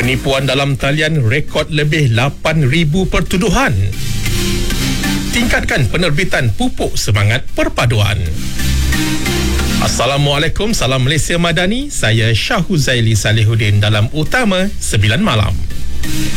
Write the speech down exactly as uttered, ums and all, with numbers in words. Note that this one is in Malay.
Penipuan dalam talian rekod lebih lapan ribu pertuduhan. Tingkatkan penerbitan pupuk semangat perpaduan. Assalamualaikum, salam Malaysia Madani. Saya Syahuzaili Salihuddin dalam Utama sembilan Malam.